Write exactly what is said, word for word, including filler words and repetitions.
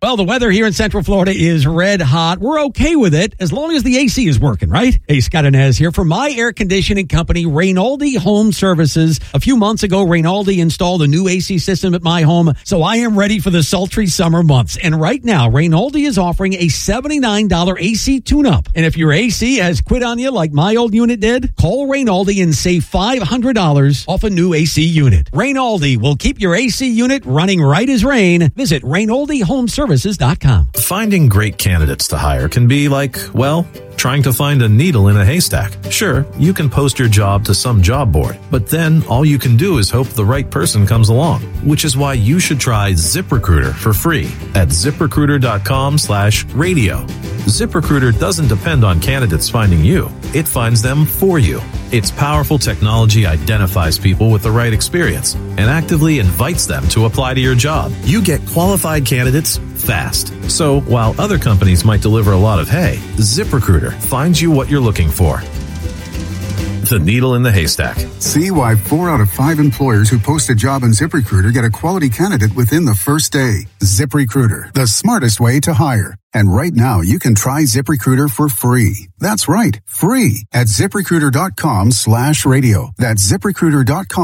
Well, the weather here in Central Florida is red hot. We're okay with it as long as the A C is working, right? Hey, Scott Inez here from my air conditioning company, Rainaldi Home Services. A few months ago, Rainaldi installed a new A C system at my home, so I am ready for the sultry summer months. And right now, Rainaldi is offering a seventy-nine dollars A C tune-up. And if your A C has quit on you like my old unit did, call Rainaldi and save five hundred dollars off a new A C unit. Rainaldi will keep your A C unit running right as rain. Visit Rainaldi Home Services dot com. Finding great candidates to hire can be like, well, trying to find a needle in a haystack. Sure, you can post your job to some job board, but then all you can do is hope the right person comes along, which is why you should try ZipRecruiter for free at ZipRecruiter.com slash radio. ZipRecruiter doesn't depend on candidates finding you. It finds them for you. Its powerful technology identifies people with the right experience and actively invites them to apply to your job. You get qualified candidates fast. So while other companies might deliver a lot of hay, ZipRecruiter finds you what you're looking for. The needle in the haystack. See why four out of five employers who post a job on ZipRecruiter get a quality candidate within the first day. ZipRecruiter, the smartest way to hire. And right now, you can try ZipRecruiter for free. That's right, free at ZipRecruiter.com slash radio. That's ZipRecruiter.com